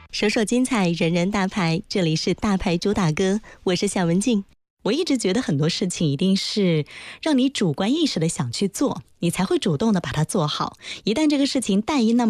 手手精彩，人人大牌，这里是大牌主打歌，我是夏文静。我一直觉得很多事情一定是让你主观意识的想去做，你才会主动的把它做好。一旦这个事情带一那么